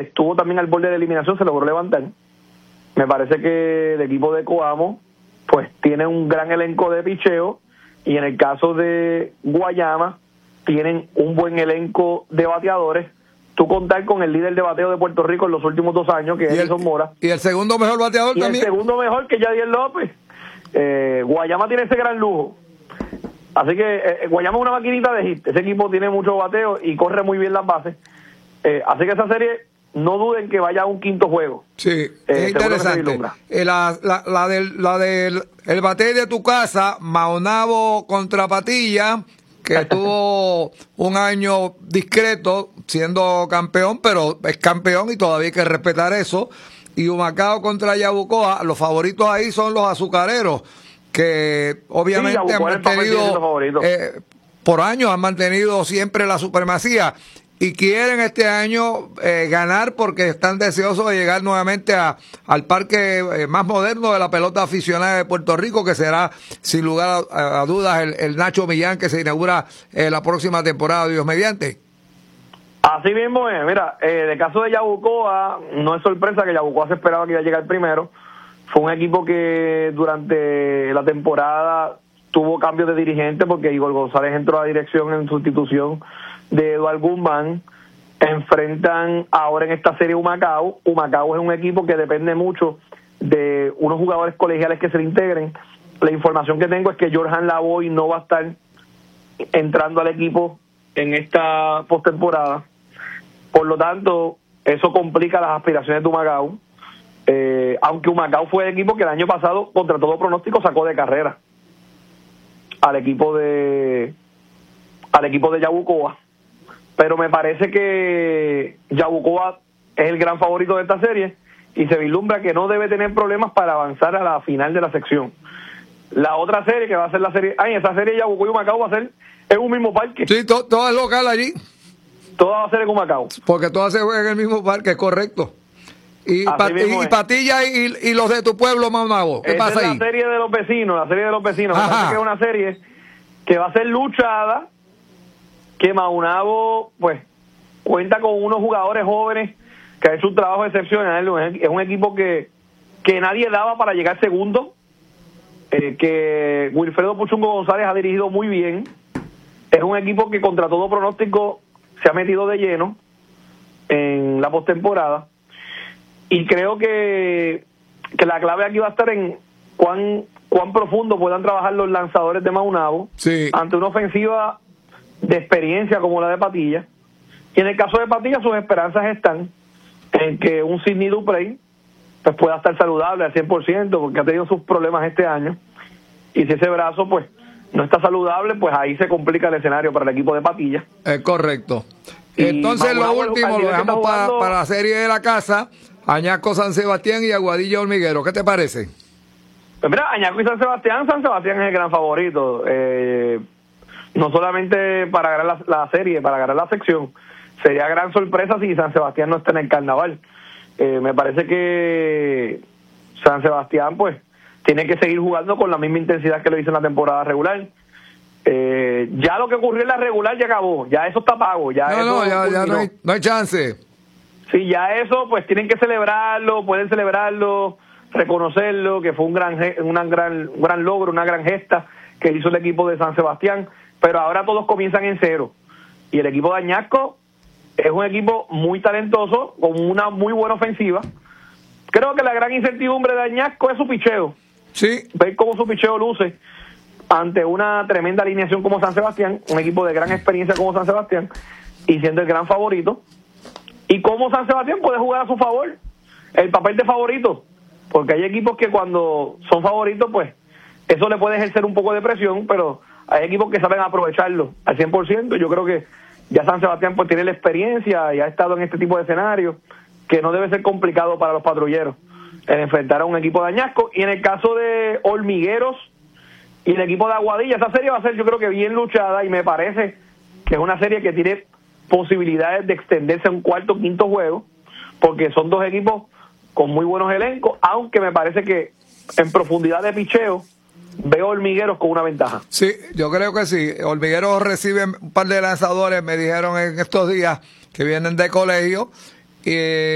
estuvo también al borde de eliminación, se logró levantar. Me parece que el equipo de Coamo pues tiene un gran elenco de picheo, y en el caso de Guayama tienen un buen elenco de bateadores. Tú contar con el líder de bateo de Puerto Rico en los últimos 2 años, que es Edison Mora. Y el segundo mejor bateador y también. El segundo mejor, que es Yadier López. Guayama tiene ese gran lujo. Así que Guayama es una maquinita de hit. Ese equipo tiene mucho bateo y corre muy bien las bases. Así que esa serie, no duden que vaya a un quinto juego. Sí, es interesante. La del el bateo de tu casa, Maunabo contra Patilla, que tuvo un año discreto siendo campeón, pero es campeón y todavía hay que respetar eso. Y Humacao contra Yabucoa, los favoritos ahí son los azucareros, que obviamente han mantenido, por años han mantenido siempre la supremacía, y quieren este año ganar porque están deseosos de llegar nuevamente al parque más moderno de la pelota aficionada de Puerto Rico, que será sin lugar a dudas el Nacho Millán, que se inaugura la próxima temporada, Dios mediante. Así mismo es. Mira, de caso de Yabucoa, no es sorpresa que Yabucoa se esperaba que iba a llegar primero. Fue un equipo que durante la temporada tuvo cambios de dirigente, porque Igor González entró a la dirección en sustitución de Eduardo Guzmán. Enfrentan ahora en esta serie Humacao. Humacao es un equipo que depende mucho de unos jugadores colegiales que se le integren. La información que tengo es que Jorjan Lavoy no va a estar entrando al equipo en esta postemporada. Por lo tanto, eso complica las aspiraciones de Humacao. Aunque Humacao fue el equipo que el año pasado, contra todo pronóstico, sacó de carrera al equipo de Yabucoa. Pero me parece que Yabucoa es el gran favorito de esta serie, y se vislumbra que no debe tener problemas para avanzar a la final de la sección. La otra serie, que va a ser la serie... esa serie de Yabucoa y Humacao va a ser en un mismo parque. Sí, todo es local allí. Todo va a ser en Humacao. Porque todo se juega en el mismo parque, es correcto. Y Patilla y los de tu pueblo, Maunabo. ¿Qué pasa ahí? La serie de los vecinos. Me parece que es una serie que va a ser luchada, que Maunabo pues cuenta con unos jugadores jóvenes que han hecho un trabajo excepcional. Es un equipo que nadie daba para llegar segundo, que Wilfredo Puchungo González ha dirigido muy bien. Es un equipo que contra todo pronóstico se ha metido de lleno en la postemporada, y creo que la clave aquí va a estar en cuán profundo puedan trabajar los lanzadores de Maunabo ante una ofensiva de experiencia como la de Patilla. Y en el caso de Patilla, sus esperanzas están en que un Sidney Duprey pues pueda estar saludable al 100%, porque ha tenido sus problemas este año, y si ese brazo pues no está saludable, pues ahí se complica el escenario para el equipo de Patilla. Es correcto. Entonces lo último lo dejamos para la serie de la casa, Añasco San Sebastián y Aguadilla Hormiguero. ¿Qué te parece? Pues mira, Añasco y San Sebastián es el gran favorito. No solamente para ganar la serie, para ganar la sección. Sería gran sorpresa si San Sebastián no está en el carnaval. Me parece que San Sebastián pues tiene que seguir jugando con la misma intensidad que lo hizo en la temporada regular. Ya lo que ocurrió en la regular ya acabó, ya eso está pago. Ya no hay chance. Sí, ya eso pues tienen que celebrarlo, pueden celebrarlo, reconocerlo, que fue un gran logro, una gran gesta que hizo el equipo de San Sebastián, pero ahora todos comienzan en cero. Y el equipo de Añasco es un equipo muy talentoso, con una muy buena ofensiva. Creo que la gran incertidumbre de Añasco es su picheo. Sí. Ver cómo su picheo luce ante una tremenda alineación como San Sebastián, un equipo de gran experiencia como San Sebastián, y siendo el gran favorito. Y cómo San Sebastián puede jugar a su favor el papel de favorito, porque hay equipos que cuando son favoritos, pues eso le puede ejercer un poco de presión, pero hay equipos que saben aprovecharlo al 100%. Yo creo que ya San Sebastián pues tiene la experiencia y ha estado en este tipo de escenarios, que no debe ser complicado para los patrulleros en enfrentar a un equipo de Añasco. Y en el caso de Hormigueros y el equipo de Aguadilla, esa serie va a ser, yo creo que bien luchada, y me parece que es una serie que tiene posibilidades de extenderse a un cuarto o quinto juego, porque son dos equipos con muy buenos elencos, aunque me parece que en profundidad de picheo veo Hormigueros con una ventaja. Sí, yo creo que sí. Hormigueros recibe un par de lanzadores, me dijeron en estos días, que vienen de colegio,